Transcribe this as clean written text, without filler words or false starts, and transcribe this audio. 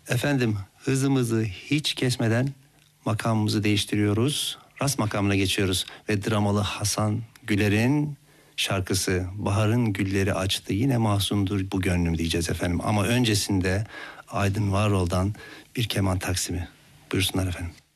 Efendim hızımızı hiç kesmeden makamımızı değiştiriyoruz. Rast makamına geçiyoruz ve dramalı Hasan Güler'in şarkısı Baharın Gülleri Açtı Yine Mahzundur Bu Gönlüm diyeceğiz efendim. Ama öncesinde Aydın Varol'dan bir keman taksimi. Buyursunlar efendim.